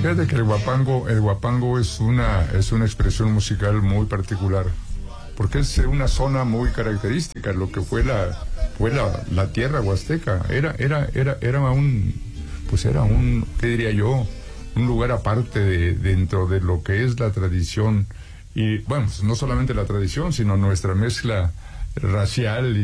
Fíjate que el guapango es una expresión musical muy particular, porque es una zona muy característica, lo que fue la tierra huasteca. Era un, ¿qué diría yo? Un lugar aparte dentro de lo que es la tradición. Y bueno, pues no solamente la tradición, sino nuestra mezcla racial.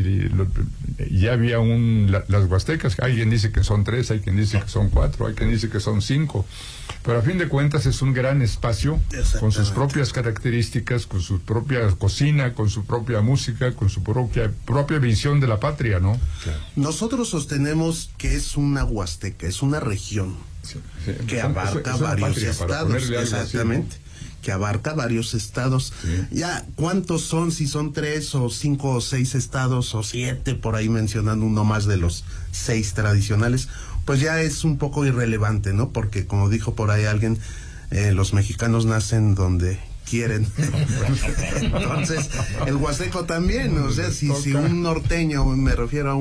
Ya había las huastecas, alguien dice que son 3, hay quien dice que son 4, hay quien dice que son 5, pero a fin de cuentas es un gran espacio con sus propias características, con su propia cocina, con su propia música, con su propia visión de la patria, ¿no? Claro. Nosotros sostenemos que es una huasteca, es una región que abarca varios estados, exactamente. Que abarca varios estados. Sí. Ya, ¿cuántos son? Si son 3 o 5 o 6 estados o 7, por ahí mencionando uno más de los 6 tradicionales, pues ya es un poco irrelevante, ¿no? Porque como dijo por ahí alguien, los mexicanos nacen donde quieren. Entonces, el huasteco también, o sea, si un norteño, me refiero a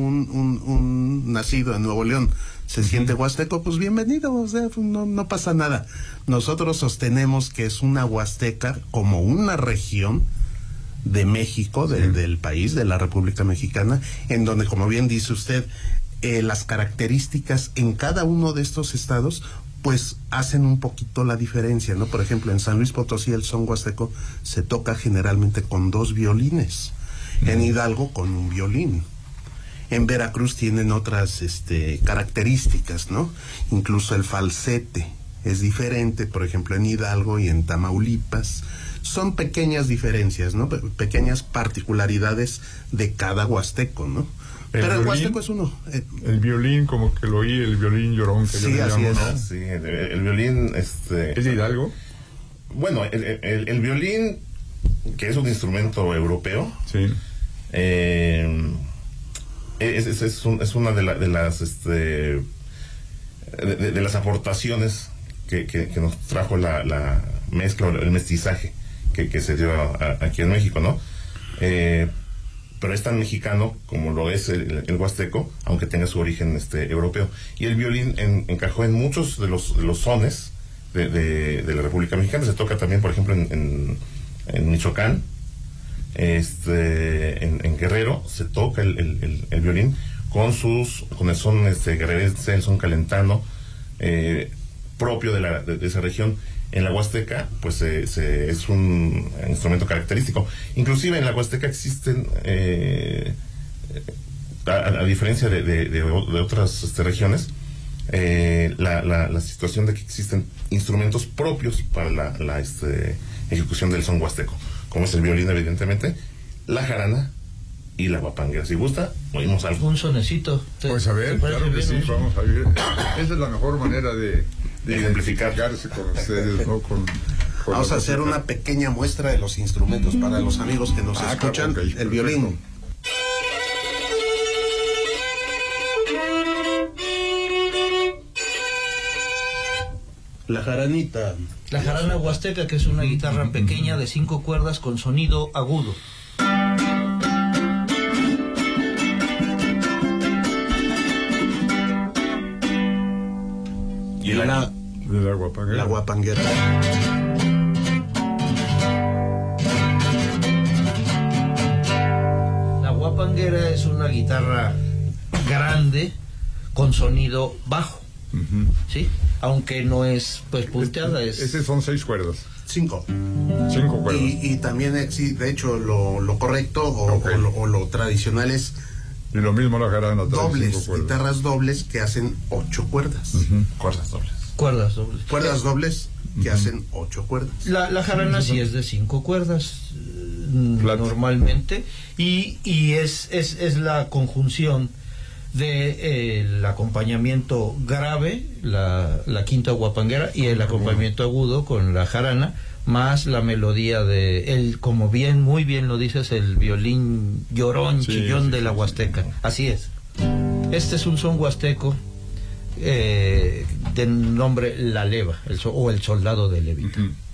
un nacido en Nuevo León, se siente huasteco, pues bienvenido, o sea, no pasa nada. Nosotros sostenemos que es una huasteca como una región de México, del país, de la República Mexicana, en donde, como bien dice usted, las características en cada uno de estos estados pues hacen un poquito la diferencia, ¿no? Por ejemplo, en San Luis Potosí el son huasteco se toca generalmente con 2 violines, en Hidalgo con un violín. En Veracruz tienen otras características, ¿no? Incluso el falsete es diferente, por ejemplo, en Hidalgo y en Tamaulipas. Son pequeñas diferencias, ¿no? Pequeñas particularidades de cada huasteco, ¿no? Pero el huasteco es uno. El violín, como que lo oí, el violín llorón, que sí, yo le llamo, ¿no? Sí, el violín, ¿es de Hidalgo? Bueno, el violín, que es un instrumento europeo, sí. Es una de las aportaciones que nos trajo la mezcla, el mestizaje que se dio aquí en México, ¿no? Pero es tan mexicano como lo es el huasteco, aunque tenga su origen europeo. Y el violín encajó en muchos de los sones de la República Mexicana. Se toca también, por ejemplo, en Michoacán, en Guerrero se toca el violín con el son guerrerense, el son calentano, propio de esa región. En la Huasteca, pues es un instrumento característico. Inclusive en la Huasteca existen, a diferencia de otras regiones, la situación de que existen instrumentos propios para la ejecución del son huasteco, como es el violín, evidentemente, la jarana y la guapanguera. Si gusta, oímos algo. Un sonecito. Pues a ver, claro que sí, vamos a ver. Esa es la mejor manera de identificarse con ustedes, ¿no? Vamos a hacer una pequeña muestra de los instrumentos para los amigos que nos escuchan. Claro, okay, el violín. La jaranita. La jarana huasteca, que es una guitarra pequeña de 5 cuerdas con sonido agudo. Y la guapanguera. La guapanguera. La guapanguera es una guitarra grande con sonido bajo, ¿sí? Aunque no es pues punteada. Ese son 6 cuerdas. 5 cuerdas. Y también de hecho lo correcto o lo tradicional es y lo mismo la jarana, dobles, guitarras dobles que hacen 8 cuerdas. Cuerdas dobles. Cuerdas dobles que hacen 8 cuerdas. La jarana sí es de 5 cuerdas normalmente, y es la conjunción de el acompañamiento grave, la quinta guapanguera, y el acompañamiento agudo con la jarana, más la melodía como muy bien lo dices, el violín llorón, chillón de la huasteca. Así es. Este es un son huasteco de nombre La Leva, o el soldado de Levita.